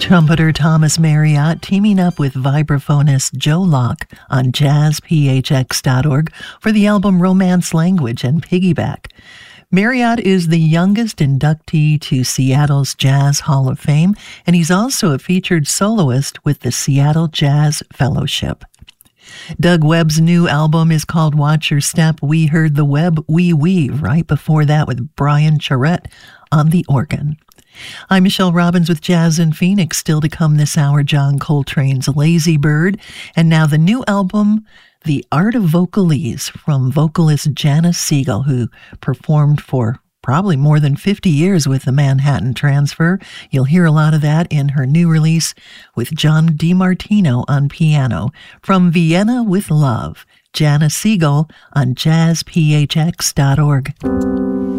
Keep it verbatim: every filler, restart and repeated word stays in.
Trumpeter Thomas Marriott teaming up with vibraphonist Joe Locke on jazz p h x dot org for the album Romance Language and Piggyback. Marriott is the youngest inductee to Seattle's Jazz Hall of Fame, and he's also a featured soloist with the Seattle Jazz Fellowship. Doug Webb's new album is called Watch Your Step. We heard the Webb We Weave right before that with Brian Charette on the organ. I'm Michelle Robbins with Jazz in Phoenix. Still to come this hour, John Coltrane's Lazy Bird. And now the new album, The Art of Vocalese, from vocalist Janice Siegel, who performed for probably more than fifty years with the Manhattan Transfer. You'll hear a lot of that in her new release with John DiMartino on piano. From Vienna with Love, Janice Siegel on jazz p h x dot org.